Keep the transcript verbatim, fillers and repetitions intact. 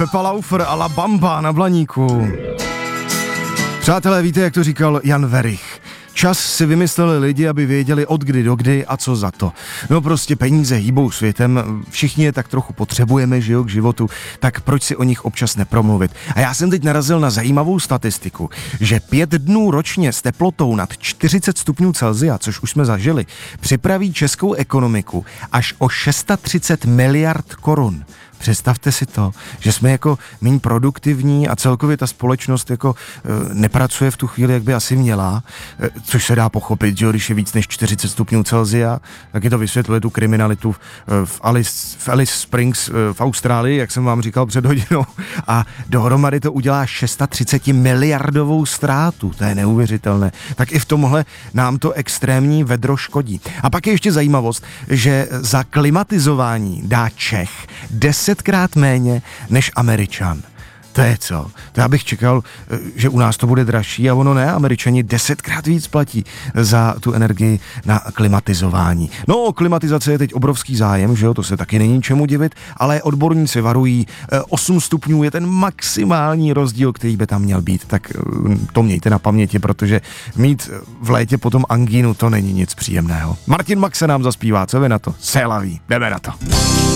Pepa Laufer a La Bamba na Blaníku. Přátelé, víte, jak to říkal Jan Werich? Čas si vymysleli lidi, aby věděli od kdy do kdy a co za to. No prostě peníze hýbou světem, všichni je tak trochu potřebujeme, že jo, k životu, tak proč si o nich občas nepromluvit? A já jsem teď narazil na zajímavou statistiku, že pět dnů ročně s teplotou nad čtyřicet stupňů Celsia, což už jsme zažili, připraví českou ekonomiku až o třicet šest miliard korun. Představte si to, že jsme jako méně produktivní a celkově ta společnost jako e, nepracuje v tu chvíli, jak by asi měla, e, což se dá pochopit, že když je víc než čtyřicet stupňů Celsia, tak je to vysvětluje tu kriminalitu v, v, Alice, v Alice Springs e, v Austrálii, jak jsem vám říkal před hodinou, a dohromady to udělá třicet šest miliardovou ztrátu, to je neuvěřitelné. Tak i v tomhle nám to extrémní vedro škodí. A pak je ještě zajímavost, že za klimatizování dá Čech desetkrát méně než Američan. To je co? To já bych čekal, že u nás to bude dražší a ono ne, Američani desetkrát víc platí za tu energii na klimatizování. No, o klimatizaci je teď obrovský zájem, že jo, to se taky není čemu divit, ale odborníci varují, osm stupňů je ten maximální rozdíl, který by tam měl být, tak to mějte na paměti, protože mít v létě potom angínu, to není nic příjemného. Martin Max se nám zaspívá, co vy na to? Sélaví, jdeme na to.